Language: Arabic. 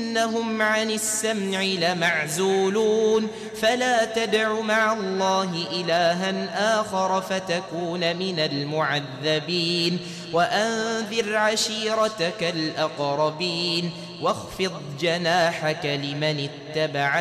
إنهم عن السمع لمعزولون فلا تدع مع الله إلها آخر فتكون من المعذبين وأنذر عشيرتك الأقربين واخفض جناحك لمن اتبعك